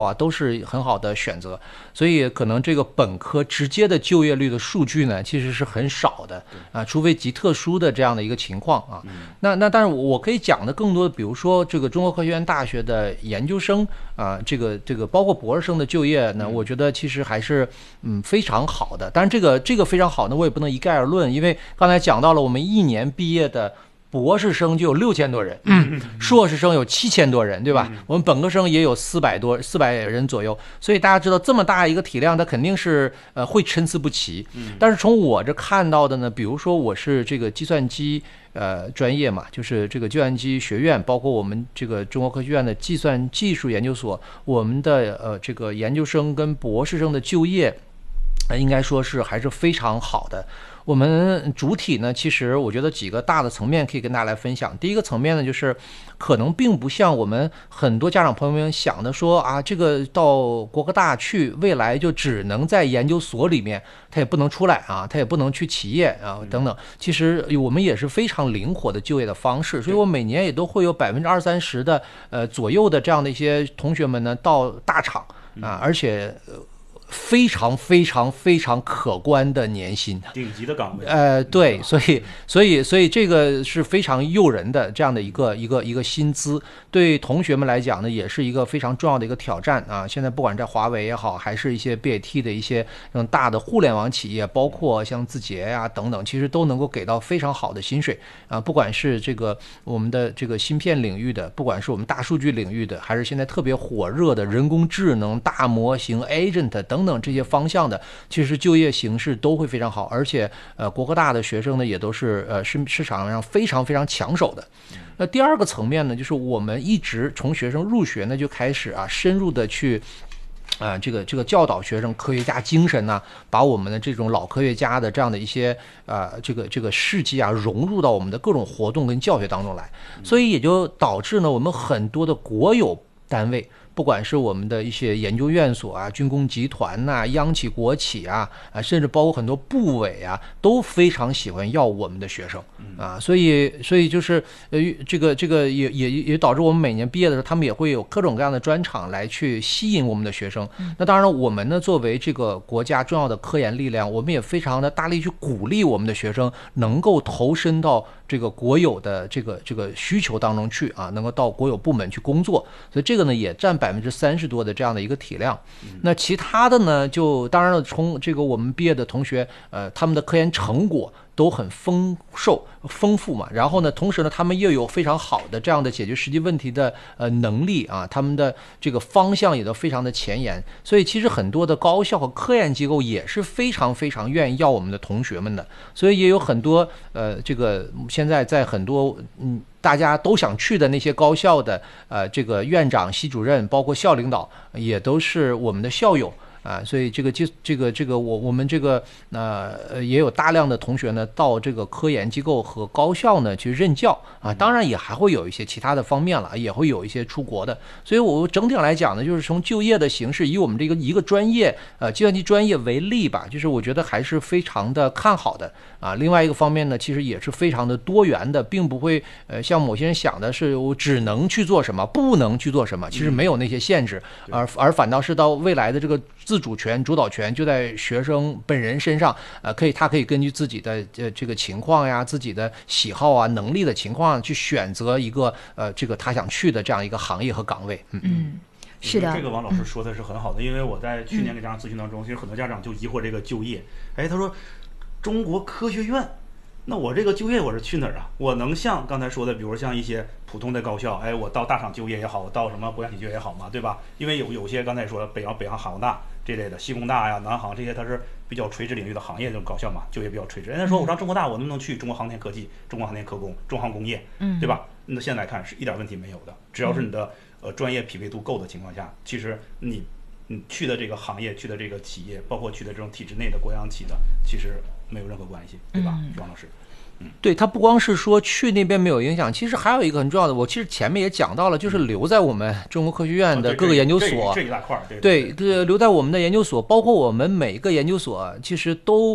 啊，都是很好的选择，所以可能这个本科直接的就业率的数据呢，其实是很少的啊，除非极特殊的这样的一个情况啊。但是我可以讲的更多的，比如说这个中国科学院大学的研究生啊，这个包括博士生的就业呢，我觉得其实还是非常好的。但是这个非常好呢，我也不能一概而论，因为刚才讲到了我们1年毕业的博士生就有6000多人，硕士生有7000多人，对吧？我们本科生也有400人左右，所以大家知道这么大一个体量，它肯定是会参差不齐。但是从我这看到的呢，比如说我是这个计算机专业嘛，就是这个计算机学院，包括我们这个中国科学院的计算技术研究所，我们的这个研究生跟博士生的就业，应该说是还是非常好的。我们主体呢，其实我觉得几个大的层面可以跟大家来分享。第一个层面呢，就是可能并不像我们很多家长朋友们想的说啊，这个到国科大去，未来就只能在研究所里面，他也不能出来啊，他也不能去企业啊等等。其实我们也是非常灵活的就业的方式，所以我每年也都会有20-30%的左右的这样的一些同学们呢到大厂啊，而且非常非常非常可观的年薪， 顶级的岗位。 对，所以这个是非常诱人的这样的一个薪资，对同学们来讲呢，也是一个非常重要的一个挑战啊。现在不管在华为也好，还是一些 BAT 的一些大的互联网企业，包括像字节呀等等，其实都能够给到非常好的薪水啊。不管是这个我们的这个芯片领域的，不管是我们大数据领域的，还是现在特别火热的人工智能、大模型、agent 等等这些方向的，其实就业形势都会非常好，而且国科大的学生呢也都是市场上非常非常抢手的。那第二个层面呢，就是我们一直从学生入学呢就开始深入的去这个教导学生科学家精神呢，把我们的这种老科学家的这样的一些这个事迹融入到我们的各种活动跟教学当中来，所以也就导致呢我们很多的国有单位，不管是我们的一些研究院所军工集团央企国企甚至包括很多部委都非常喜欢要我们的学生所以就是这个也导致我们每年毕业的时候，他们也会有各种各样的专场来去吸引我们的学生。那当然了，我们呢作为这个国家重要的科研力量，我们也非常的大力去鼓励我们的学生能够投身到这个国有的这个需求当中去能够到国有部门去工作，所以这个呢也占30%多的这样的一个体量。那其他的呢，就当然了，从这个我们毕业的同学，他们的科研成果都很丰富嘛，然后呢，同时呢，他们又有非常好的这样的解决实际问题的能力他们的这个方向也都非常的前沿，所以其实很多的高校和科研机构也是非常非常愿意要我们的同学们的，所以也有很多这个现在在很多大家都想去的那些高校的这个院长、系主任，包括校领导，也都是我们的校友所以这个我们这个也有大量的同学呢到这个科研机构和高校呢去任教当然也还会有一些其他的方面了，也会有一些出国的。所以我整体来讲呢，就是从就业的形式，以我们这个一个专业计算机专业为例吧，就是我觉得还是非常的看好的另外一个方面呢，其实也是非常的多元的，并不会像某些人想的是我只能去做什么，不能去做什么，其实没有那些限制，而反倒是到未来的这个自主权、主导权就在学生本人身上，他可以根据自己的这个情况自己的喜好能力的情况去选择一个这个他想去的这样一个行业和岗位。 是的， 这个王老师说的是很好的，因为我在去年给家长咨询当中，其实很多家长就疑惑这个就业，他说中国科学院，那我这个就业我是去哪儿我能像刚才说的，比如像一些普通的高校，我到大厂就业也好，到什么国家体就业也好嘛，对吧？因为有些刚才说北航航大这类的，西工大南航这些，它是比较垂直领域的行业这种高校嘛，就业比较垂直。人家说我上中国大，我能不能去中国航天科技、中国航天科工、中航工业，对吧？那现在来看是一点问题没有的，只要是你的专业匹配度够的情况下，其实你去的这个行业、去的这个企业，包括去的这种体制内的国央企的，其实没有任何关系，对吧，王老师？ 对，他不光是说去那边没有影响，其实还有一个很重要的，我其实前面也讲到了，就是留在我们中国科学院的各个研究所， 这一大块， 对，留在我们的研究所，包括我们每个研究所其实都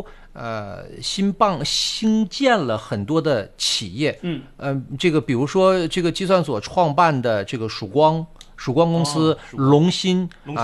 新建了很多的企业，这个比如说这个计算所创办的这个曙光曙光公司、 曙光龙芯龙芯